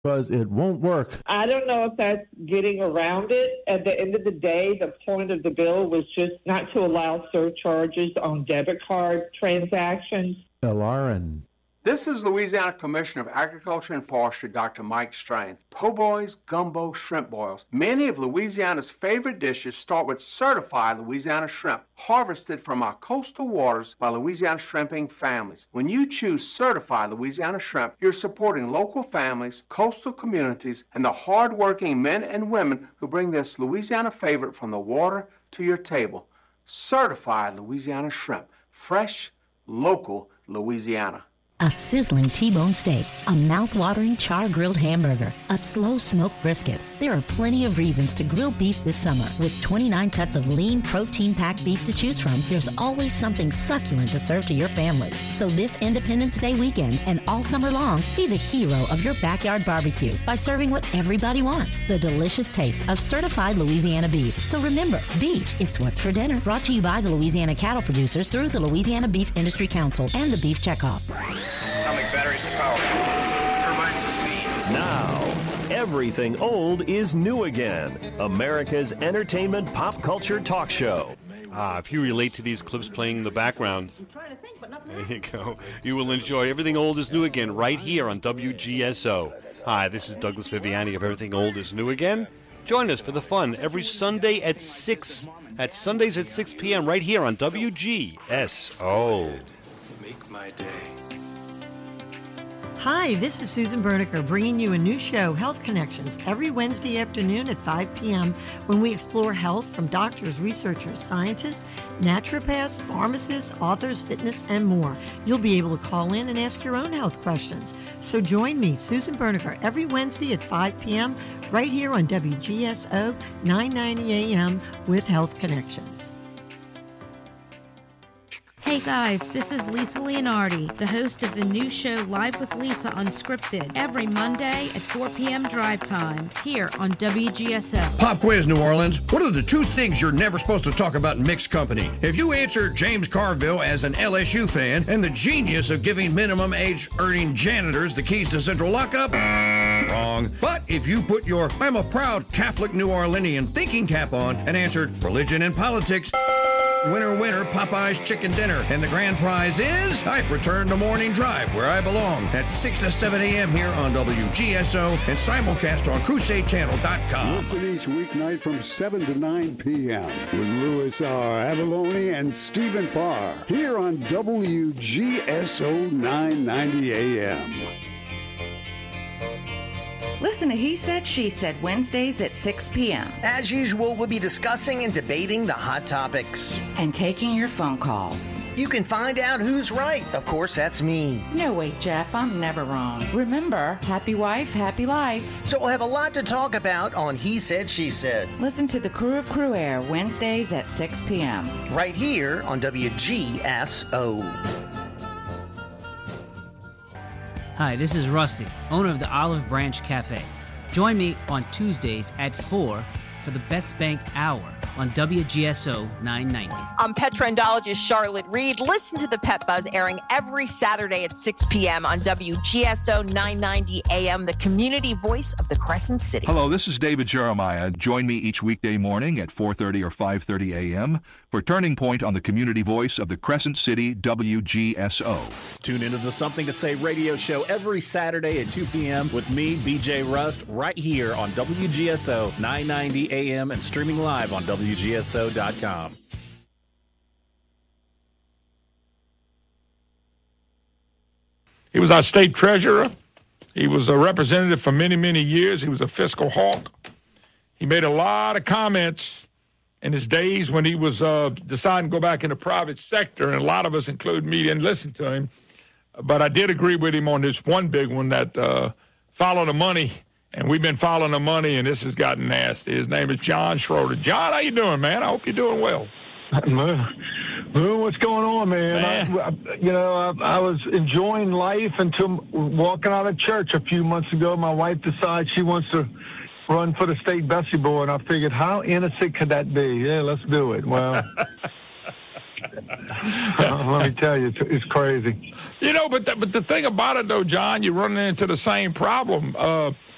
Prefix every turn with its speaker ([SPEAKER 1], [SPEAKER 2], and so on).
[SPEAKER 1] because it won't work.
[SPEAKER 2] I don't know if that's getting around it. At the end of the day, the point of the bill was just not to allow surcharges on debit card transactions.
[SPEAKER 1] LRN.
[SPEAKER 3] This is Louisiana Commissioner of Agriculture and Forestry, Dr. Mike Strain. Po' boys, gumbo, shrimp boils. Many of Louisiana's favorite dishes start with certified Louisiana shrimp, harvested from our coastal waters by Louisiana shrimping families. When you choose certified Louisiana shrimp, you're supporting local families, coastal communities, and the hard-working men and women who bring this Louisiana favorite from the water to your table. Certified Louisiana shrimp. Fresh, local Louisiana.
[SPEAKER 4] A sizzling T-bone steak, a mouth-watering char-grilled hamburger, a slow-smoked brisket. There are plenty of reasons to grill beef this summer. With 29 cuts of lean, protein-packed beef to choose from, there's always something succulent to serve to your family. So this Independence Day weekend and all summer long, be the hero of your backyard barbecue by serving what everybody wants, the delicious taste of certified Louisiana beef. So remember, beef, it's what's for dinner. Brought to you by the Louisiana Cattle Producers through the Louisiana Beef Industry Council and the Beef Checkoff.
[SPEAKER 5] Atomic batteries to power.
[SPEAKER 6] Now, everything old is new again. America's entertainment pop culture talk show.
[SPEAKER 7] If you relate to these clips playing in the background, there you go. You will enjoy Everything Old is New Again right here on WGSO. Hi, this is Douglas Viviani of Everything Old is New Again. Join us for the fun every Sunday at 6, at Sundays at 6 p.m. right here on WGSO.
[SPEAKER 5] Make my day.
[SPEAKER 8] Hi, this is Susan Berniker bringing you a new show, Health Connections, every Wednesday afternoon at 5 p.m. when we explore health from doctors, researchers, scientists, naturopaths, pharmacists, authors, fitness, and more. You'll be able to call in and ask your own health questions. So join me, Susan Berniker, every Wednesday at 5 p.m. right here on WGSO 990 AM with Health Connections.
[SPEAKER 9] Hey guys, this is Lisa Leonardi, the host of the new show Live with Lisa Unscripted, every Monday at 4 p.m. drive time, here on WGSO.
[SPEAKER 10] Pop quiz, New Orleans. What are the two things you're never supposed to talk about in mixed company? If you answer James Carville as an LSU fan and the genius of giving minimum age earning janitors the keys to central lockup, wrong. But if you put your I'm a proud Catholic New Orleanian thinking cap on and answered religion and politics, winner, winner, Popeye's chicken dinner. And the grand prize is I return to Morning Drive, where I belong, at 6 to 7 a.m. here on WGSO and simulcast on CrusadeChannel.com.
[SPEAKER 11] Listen each weeknight from 7 to 9 p.m. with Louis R. Avalone and Stephen Parr here on WGSO 990 AM.
[SPEAKER 12] Listen to He Said, She Said, Wednesdays at 6 p.m.
[SPEAKER 13] As usual, we'll be discussing and debating the hot topics.
[SPEAKER 12] And taking your phone calls.
[SPEAKER 13] You can find out who's right. Of course, that's me.
[SPEAKER 12] No, wait, Jeff, I'm never wrong. Remember, happy wife, happy life.
[SPEAKER 13] So we'll have a lot to talk about on He Said, She Said.
[SPEAKER 12] Listen to the Crew of Crew Air, Wednesdays at 6 p.m.
[SPEAKER 13] Right here on WGSO.
[SPEAKER 14] Hi, this is Rusty, owner of the Olive Branch Cafe. Join me on Tuesdays at 4 for the Best Bank Hour on WGSO 990.
[SPEAKER 15] I'm pet trendologist Charlotte Reed. Listen to the Pet Buzz airing every Saturday at 6 p.m. on WGSO 990 AM, the community voice of the Crescent City.
[SPEAKER 16] Hello, this is David Jeremiah. Join me each weekday morning at 4:30 or 5:30 a.m. for Turning Point on the community voice of the Crescent City, WGSO.
[SPEAKER 17] Tune into the Something to Say radio show every Saturday at 2 p.m. with me, BJ Rust, right here on WGSO 990 AM and streaming live on WGSO.com.
[SPEAKER 18] He was our state treasurer. He was a representative for many, many years. He was a fiscal hawk. He made a lot of comments in his days when he was deciding to go back in the private sector, and a lot of us, including me, didn't listen to him. But I did agree with him on this one big one, that follow the money. And we've been following the money, and this has gotten nasty. His name is John Schroeder. John, how you doing, man? I hope you're doing well.
[SPEAKER 19] Moon, what's going on, man? I was enjoying life until walking out of church a few months ago. My wife decides she wants to run for the state Bessie Board, and I figured, how innocent could that be? Yeah, let's do it. Well, let me tell you, it's crazy.
[SPEAKER 18] But the thing about it, though, John, you're running into the same problem.